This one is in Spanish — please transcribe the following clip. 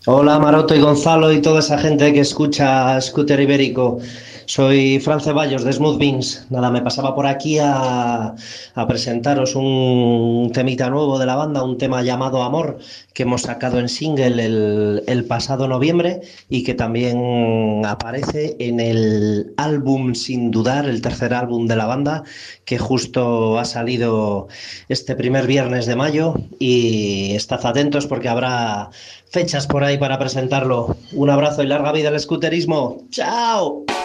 Hola Maroto y Gonzalo y toda esa gente que escucha Scooter Ibérico. Soy Fran Ceballos de Smooth Beans. Nada, me pasaba por aquí a presentaros un temita nuevo de la banda, un tema llamado Amor, que hemos sacado en single el pasado noviembre y que también aparece en el álbum, sin dudar, el tercer álbum de la banda, que justo ha salido este primer viernes de mayo. Y estad atentos porque habrá fechas por ahí para presentarlo. Un abrazo y larga vida al scooterismo. ¡Chao!